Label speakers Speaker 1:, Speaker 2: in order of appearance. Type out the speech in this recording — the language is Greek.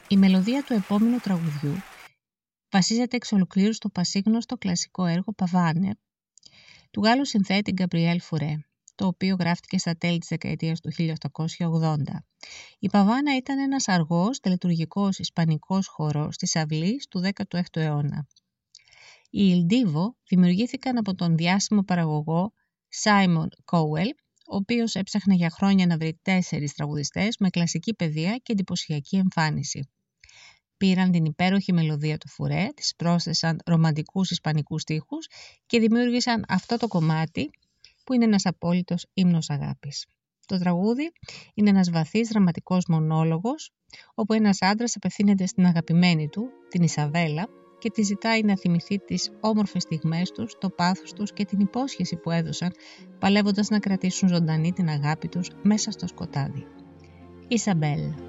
Speaker 1: Η μελωδία του επόμενου τραγουδιού βασίζεται εξ ολοκλήρου στο πασίγνωστο κλασικό έργο Pavane του Γάλλου συνθέτη Γκαμπριέλ Φουρέ, το οποίο γράφτηκε στα τέλη της δεκαετίας του 1880. Η Pavana ήταν ένας αργός τελετουργικός ισπανικός χορός της αυλής του 16ου αιώνα. Οι Il Divo δημιουργήθηκαν από τον διάσημο παραγωγό Simon Cowell, ο οποίος έψαχνε για χρόνια να βρει 4 τραγουδιστές με κλασική παιδεία και εντυπωσιακή εμφάνιση. Πήραν την υπέροχη μελωδία του Φουρέ, τις πρόσθεσαν ρομαντικούς ισπανικούς στίχους και δημιούργησαν αυτό το κομμάτι που είναι ένας απόλυτος ύμνος αγάπης. Το τραγούδι είναι ένας βαθύς δραματικός μονόλογος, όπου ένας άντρας απευθύνεται στην αγαπημένη του, την Ισαβέλα, και τη ζητάει να θυμηθεί τις όμορφες στιγμές τους, το πάθος τους και την υπόσχεση που έδωσαν, παλεύοντας να κρατήσουν ζωντανή την αγάπη τους μέσα στο σκοτάδι. Ισαμπέλ.